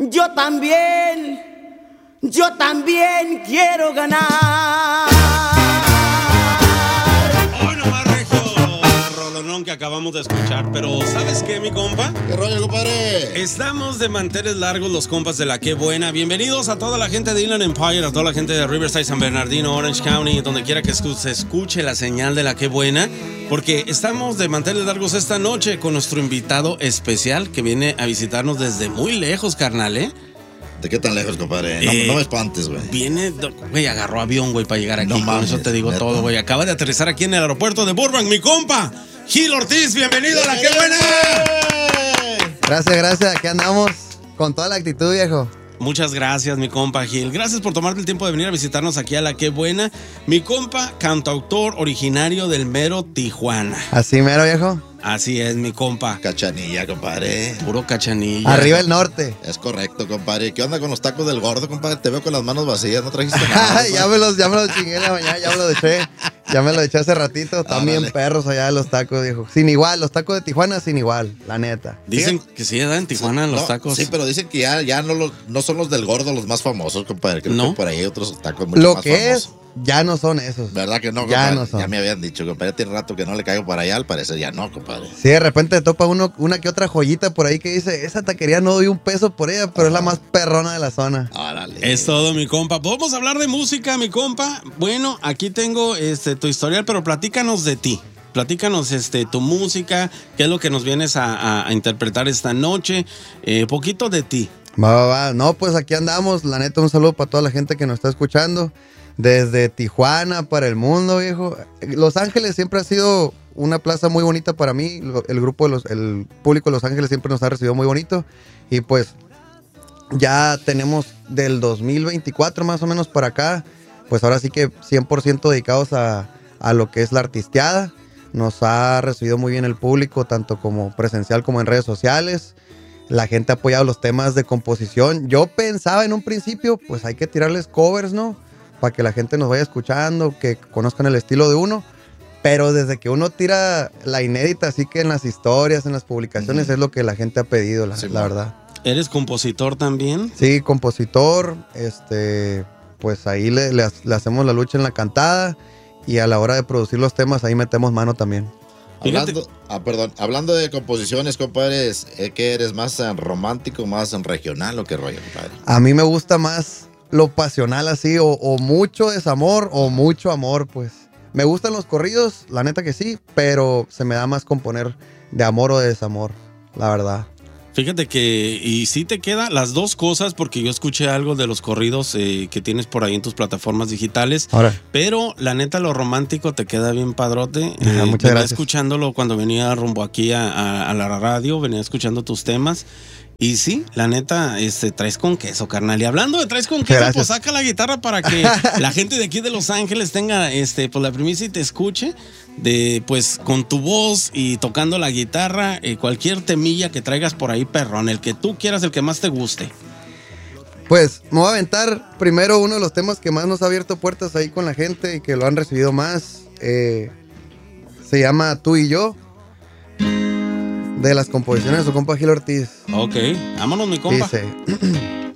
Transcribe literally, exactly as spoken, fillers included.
yo también, yo también quiero ganar. Hoy nomás, Regio, rolonón que acabamos de escuchar. Pero ¿sabes qué, mi compa? ¿Qué rollo, compadre? Estamos de manteles largos los compas de La Qué Buena. Bienvenidos a toda la gente de Inland Empire, a toda la gente de Riverside, San Bernardino, Orange County, donde quiera que se escuche la señal de La Qué Buena, porque estamos de manteles largos esta noche con nuestro invitado especial que viene a visitarnos desde muy lejos, carnal, ¿eh? ¿De qué tan lejos, compadre? No, Eh, no me espantes, güey. Viene, güey, agarró avión, güey, para llegar aquí. No Con mames, eso te digo neta. todo, güey. Acaba de aterrizar aquí en el aeropuerto de Burbank, mi compa, Gil Ortiz. Bienvenido a La Qué Buena. Gracias, gracias. Aquí andamos con toda la actitud, viejo. Muchas gracias, mi compa Gil. Gracias por tomarte el tiempo de venir a visitarnos aquí a La Qué Buena. Mi compa, cantautor originario del mero Tijuana. Así mero, viejo. Así es, mi compa. Cachanilla, compadre. Puro cachanilla. Arriba el norte. Es correcto, compadre. ¿Qué onda con los tacos del gordo, compadre? Te veo con las manos vacías, no trajiste nada. ya, me los, ya me los chingué en la mañana, ya me los eché. Ya me los eché hace ratito. También Órale. perros allá de los tacos, viejo. Sin igual, los tacos de Tijuana sin igual, la neta. Dicen que sí, ¿verdad? En Tijuana los No, tacos. Sí, pero dicen que ya, ya no, los, no son los del gordo los más famosos, compadre. Creo ¿No? que por ahí hay otros tacos mucho Lo más que famosos. es, ya no son esos. ¿Verdad que no, Ya compadre? no son. Ya me habían dicho, compadre. Tiene rato que no le caigo para allá, al parecer ya no, compadre. Sí, de repente te topa uno, una que otra joyita por ahí que dice, esa taquería no doy un peso por ella, pero es la más perrona de la zona. Órale. Es todo, mi compa. ¿Podemos hablar de música, mi compa? Bueno, aquí tengo este tu historial, pero platícanos de ti. Platícanos este, tu música, qué es lo que nos vienes a, a- a interpretar esta noche. Eh, poquito de ti. Va, va, va. No, pues aquí andamos. La neta, un saludo para toda la gente que nos está escuchando. Desde Tijuana para el mundo, viejo. Los Ángeles siempre ha sido una plaza muy bonita para mí. Lo- El grupo, de los, el público de Los Ángeles siempre nos ha recibido muy bonito. Y pues ya tenemos del dos mil veinticuatro más o menos para acá. Pues ahora sí que cien por ciento dedicados a, a lo que es la artisteada. Nos ha recibido muy bien el público, tanto como presencial como en redes sociales. La gente ha apoyado los temas de composición. Yo pensaba en un principio, pues hay que tirarles covers, ¿no? Para que la gente nos vaya escuchando, que conozcan el estilo de uno. Pero desde que uno tira la inédita, así que en las historias, en las publicaciones, Ujú. es lo que la gente ha pedido, la, Sí, la man. verdad. ¿Eres compositor también? Sí, compositor, este, pues ahí le, le ha- le hacemos la lucha en la cantada. Y a la hora de producir los temas, ahí metemos mano también. Fíjate- Hablando, ah, perdón, hablando de composiciones, compadre, es, eh, ¿qué eres? ¿Más eh, romántico, más eh, regional o qué rollo, compadre? A mí me gusta más lo pasional así, o, o mucho desamor o mucho amor, pues. Me gustan los corridos, la neta que sí, pero se me da más componer de amor o de desamor, la verdad. Fíjate que, y sí te queda las dos cosas, porque yo escuché algo de los corridos eh, que tienes por ahí en tus plataformas digitales, Ahora, pero la neta lo romántico te queda bien padrote. Ajá, Eh, muchas venía gracias. escuchándolo cuando venía rumbo aquí a, a- a la radio, venía escuchando tus temas. Y sí, la neta, este, traes con queso, carnal. Y hablando de traes con queso, Gracias. pues saca la guitarra para que la gente de aquí de Los Ángeles tenga, este, pues la primicia y te escuche. De, pues, con tu voz y tocando la guitarra, eh, cualquier temilla que traigas por ahí, perrón, el que tú quieras, el que más te guste. pues me voy a aventar primero uno de los temas que más nos ha abierto puertas ahí con la gente y que lo han recibido más. eh, se llama Tú y Yo, de las composiciones de su compa Gil Ortiz. Ok, vámonos, mi compa. Dice...